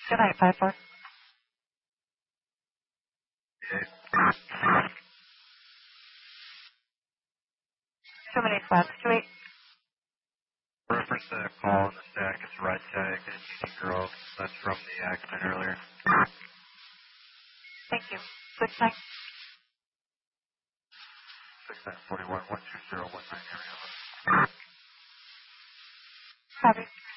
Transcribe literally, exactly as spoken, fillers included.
Good night, five four. Too many flaps. Two eight. Reference to the call in the stack, it's red tag and Union Grove. That's from the accident earlier. Thank you. Six nine. six nine four one one two zero one nine area. Copy.